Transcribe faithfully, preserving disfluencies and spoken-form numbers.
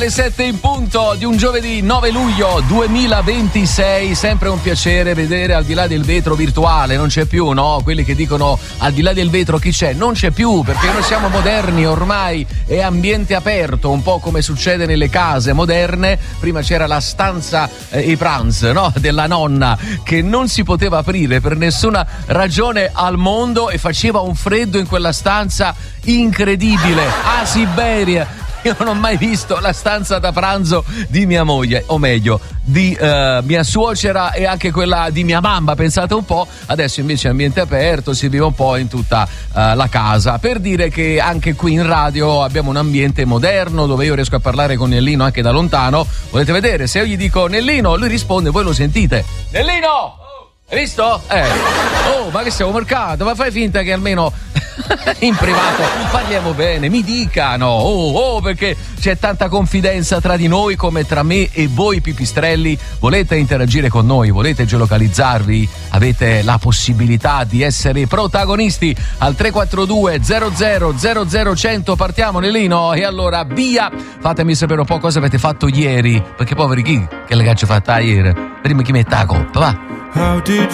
alle sette in punto di un giovedì nove luglio duemilaventisei. Sempre un piacere vedere Al di là del vetro virtuale. Non c'è più, no? Quelli che dicono al di là del vetro chi c'è? Non c'è più, perché noi siamo moderni ormai, è ambiente aperto, un po' come succede nelle case moderne. Prima c'era la stanza eh, i pranz, no? Della nonna, che non si poteva aprire per nessuna ragione al mondo e faceva un freddo in quella stanza incredibile. A Siberia. Io non ho mai visto la stanza da pranzo di mia moglie, o meglio, di uh, mia suocera e anche quella di mia mamma, pensate un po'. Adesso invece è ambiente aperto, si vive un po' in tutta uh, la casa, per dire che anche qui in radio abbiamo un ambiente moderno dove io riesco a parlare con Nellino anche da lontano. Volete vedere? Se io gli dico Nellino, lui risponde, voi lo sentite. Nellino! Hai visto? Eh. Oh, ma che siamo mercato? Ma fai finta che almeno in privato parliamo bene, mi dicano. Oh, oh, perché c'è tanta confidenza tra di noi come tra me e voi pipistrelli. Volete interagire con noi? Volete geolocalizzarvi? Avete la possibilità di essere protagonisti al tre quattro due zero zero zero zero cento. Partiamo, Nellino, e allora via. Fatemi sapere un po' cosa avete fatto ieri, perché poveri chi che le caccio fatta ieri. Prima chi mette la coppa, va. How did